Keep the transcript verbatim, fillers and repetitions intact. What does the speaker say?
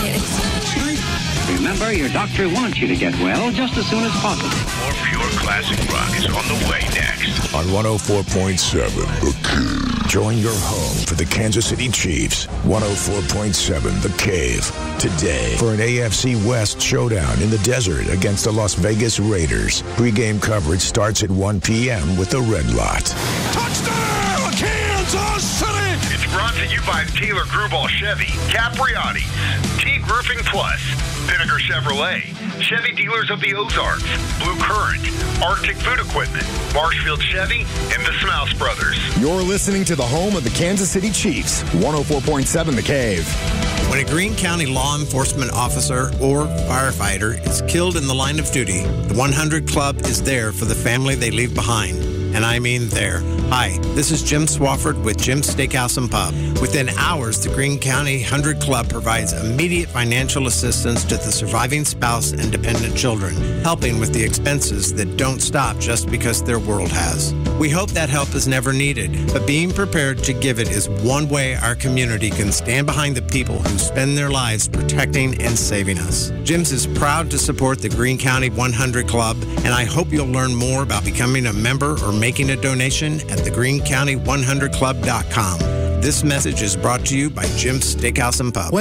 Remember, your doctor wants you to get well just as soon as possible. More Pure Classic Rock is on the way next. On one oh four point seven, The Cave. Join your home for the Kansas City Chiefs. one oh four point seven, The Cave. Today, for an A F C West showdown in the desert against the Las Vegas Raiders. Pre-game coverage starts at one p.m. with the Red Lot. Touchdown, Kansas City! It's brought to you by Taylor Grubauer Chevy, Capriati's, Teague Roofing Plus, Vinegar Chevrolet, Chevy Dealers of the Ozarks, Blue Current, Arctic Food Equipment, Marshfield Chevy, and the Smouse Brothers. You're listening to the home of the Kansas City Chiefs, one oh four point seven The Cave. When a Greene County law enforcement officer or firefighter is killed in the line of duty, the one hundred Club is there for the family they leave behind. And I mean there. Hi, this is Jim Swafford with Jim's Steakhouse and Pub. Within hours, the Greene County one hundred Club provides immediate financial assistance to the surviving spouse and dependent children, helping with the expenses that don't stop just because their world has. We hope that help is never needed, but being prepared to give it is one way our community can stand behind the people who spend their lives protecting and saving us. Jim's is proud to support the Greene County one hundred Club, and I hope you'll learn more about becoming a member or making a donation at the greene county one hundred club dot com. This message is brought to you by Jim's Steakhouse and Pub.